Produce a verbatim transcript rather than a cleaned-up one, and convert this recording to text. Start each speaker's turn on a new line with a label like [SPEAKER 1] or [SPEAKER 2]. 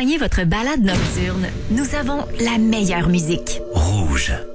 [SPEAKER 1] accompagner votre balade nocturne, nous avons la meilleure musique.
[SPEAKER 2] Rouge.